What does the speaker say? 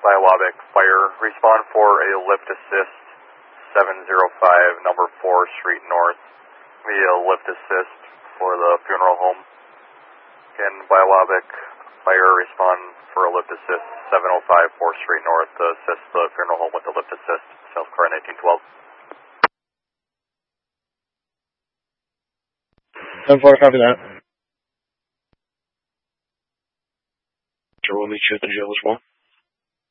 Biawabic Fire. Respond for a lift assist 705, number 4 Street North. Via lift assist for the funeral home. Again, Biawabic Fire, respond for a lift assist 705 4th Street North to assist the funeral home with the lift assist, South Car 1912. 10-4, copy that. Sure, we'll meet you at the jail as well.